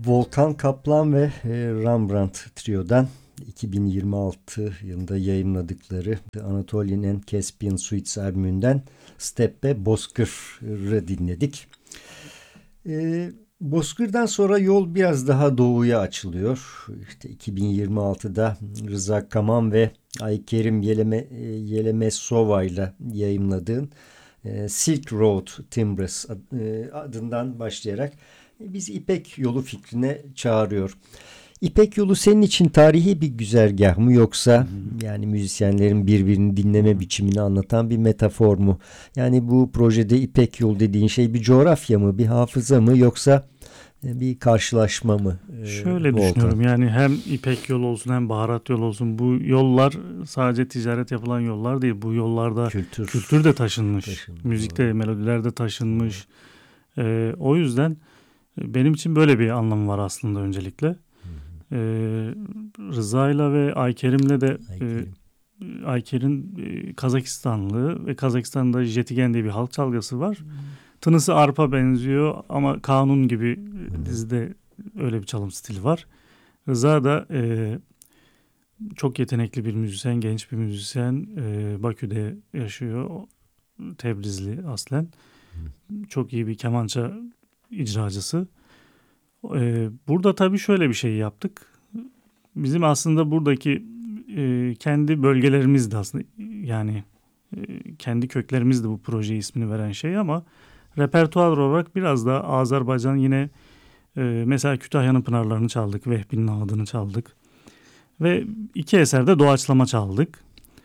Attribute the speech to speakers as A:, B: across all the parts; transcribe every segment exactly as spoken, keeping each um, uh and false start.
A: Volkan Kaplan ve e, Rembrandt Trio'dan iki bin yirmi altı yılında yayımladıkları The Anatolian and Caspian Suites albümünden Steppe Bozkır'ı dinledik. E, Bozkır'dan sonra yol biraz daha doğuya açılıyor. İşte iki bin yirmi altıda Rıza Kaman ve Aykerim Yeleme, Yelemesova ile yayımladığın e, Silk Road Timbres adından başlayarak bizi İpek Yolu fikrine çağırıyor. İpek Yolu senin için tarihi bir güzergah mı, yoksa yani müzisyenlerin birbirini dinleme biçimini anlatan bir metafor mu? Yani bu projede İpek Yolu dediğin şey bir coğrafya mı, bir hafıza mı, yoksa bir karşılaşma mı?
B: Şöyle Volkan? Düşünüyorum, yani hem İpek Yolu olsun hem Baharat Yolu olsun, bu yollar sadece ticaret yapılan yollar değil. Bu yollarda kültür, kültür de taşınmış, taşınmış müzikte, melodiler de taşınmış. Ee, o yüzden benim için böyle bir anlamı var aslında öncelikle. Ee, Rıza'yla ve Aykerim'le de Aykerim. e, Ayker'in e, Kazakistanlı ve Kazakistan'da Jetigen diye bir halk çalgısı var. Hmm. Tınısı arpa benziyor ama kanun gibi hmm. dizide öyle bir çalım stili var. Rıza da e, çok yetenekli bir müzisyen, genç bir müzisyen. E, Bakü'de yaşıyor. Tebrizli aslen. Hmm. Çok iyi bir kemança icracısı. Ee, burada tabii şöyle bir şey yaptık. Bizim aslında buradaki e, kendi bölgelerimizdi aslında. Yani e, kendi köklerimizdi bu projeye ismini veren şey, ama repertuar olarak biraz da Azerbaycan, yine e, mesela Kütahya'nın Pınarlarını çaldık, Vehbi'nin Ağıdını çaldık. Ve iki eserde doğaçlama çaldık.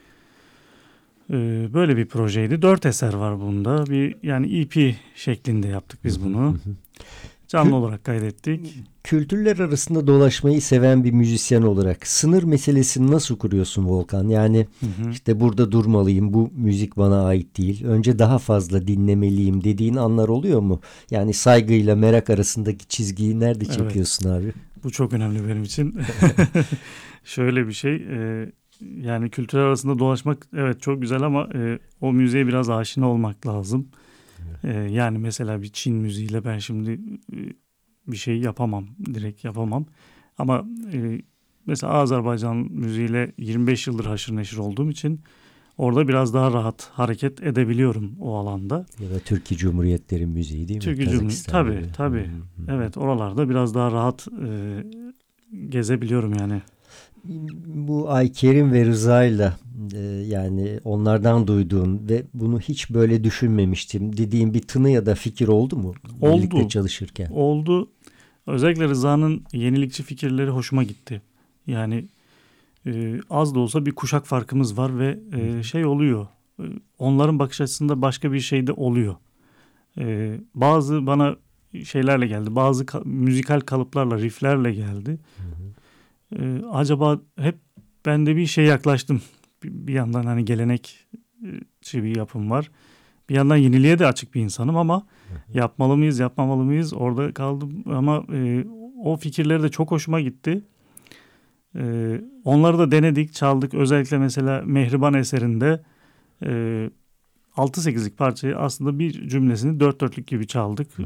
B: Ee, böyle bir projeydi. Dört eser var bunda. Bir yani E P şeklinde yaptık biz bunu. Canlı olarak kaydettik.
A: Kültürler arasında dolaşmayı seven bir müzisyen olarak sınır meselesini nasıl kuruyorsun Volkan? Yani hı hı. işte burada durmalıyım, bu müzik bana ait değil, önce daha fazla dinlemeliyim dediğin anlar oluyor mu? Yani saygıyla merak arasındaki çizgiyi nerede evet. çekiyorsun abi?
B: Bu çok önemli benim için. Şöyle bir şey, e, yani kültürler arasında dolaşmak evet çok güzel, ama e, o müziğe biraz aşina olmak lazım. Ee, yani mesela bir Çin müziğiyle ben şimdi e, bir şey yapamam, direkt yapamam. Ama e, mesela Azerbaycan müziğiyle yirmi beş yıldır haşır neşir olduğum için orada biraz daha rahat hareket edebiliyorum o alanda.
A: Ya da Türkiye Cumhuriyetleri müziği değil mi?
B: Türkiye Cumhuriyeti tabii tabii. Hmm. Evet, oralarda biraz daha rahat e, gezebiliyorum yani.
A: Bu Aykerim ve Rıza'yla e, yani onlardan duyduğun ve bunu hiç böyle düşünmemiştim dediğin bir tını ya da fikir oldu mu?
B: Oldu.
A: Birlikte çalışırken.
B: Oldu. Özellikle Rıza'nın yenilikçi fikirleri hoşuma gitti. Yani e, az da olsa bir kuşak farkımız var ve e, şey oluyor. E, onların bakış açısında başka bir şey de oluyor. E, bazı bana şeylerle geldi. Bazı ka- müzikal kalıplarla, rifflerle geldi. Hı hı. Ee, acaba hep ben de bir şey yaklaştım. Bir, bir yandan hani gelenekçi bir yapım var. Bir yandan yeniliğe de açık bir insanım, ama hı hı. yapmalı mıyız, yapmamalı mıyız? Orada kaldım, ama e, o fikirleri de çok hoşuma gitti. E, onları da denedik, çaldık. Özellikle mesela Mehriban eserinde e, altı sekizlik parçayı aslında bir cümlesini dört dörtlük gibi çaldık. Hı hı.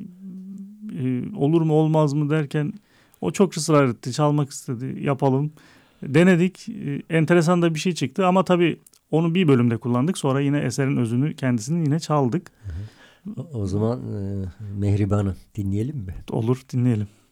B: E, olur mu olmaz mı derken o çok ısrar etti, çalmak istedi, yapalım. Denedik, e, enteresan da bir şey çıktı, ama tabii onu bir bölümde kullandık. Sonra yine eserin özünü, kendisini yine çaldık.
A: O, o zaman e, Mehriban'ı dinleyelim mi?
B: Olur, dinleyelim.